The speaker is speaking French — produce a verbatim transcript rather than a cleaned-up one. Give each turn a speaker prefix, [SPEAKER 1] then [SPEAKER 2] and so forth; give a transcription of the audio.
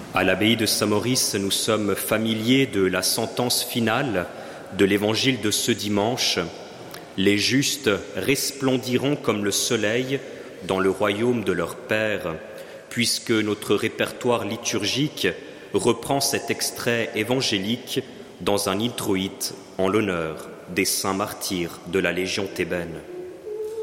[SPEAKER 1] À l'abbaye de Saint-Maurice, nous sommes familiers de la sentence finale de l'évangile de ce dimanche. Les justes resplendiront comme le soleil dans le royaume de leur Père, puisque notre répertoire liturgique reprend cet extrait évangélique dans un introïte en l'honneur des saints martyrs de la Légion thébaine.